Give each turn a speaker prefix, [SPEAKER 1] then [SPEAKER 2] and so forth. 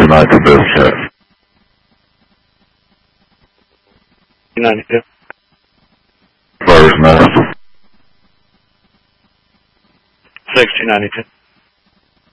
[SPEAKER 1] tonight for Bill Chat.
[SPEAKER 2] 92.
[SPEAKER 1] First Master.
[SPEAKER 2] 6292.